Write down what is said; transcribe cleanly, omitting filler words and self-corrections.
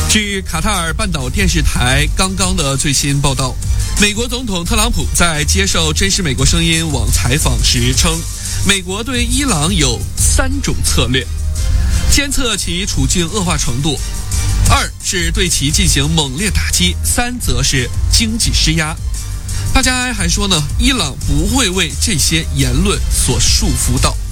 据卡塔尔半岛电视台刚刚的最新报道，美国总统特朗普在接受真实美国声音网采访时称，美国对伊朗有3种策略：监测其处境恶化程度；2是对其进行猛烈打击；3则是经济施压。大家还说呢，伊朗不会为这些言论所束缚到。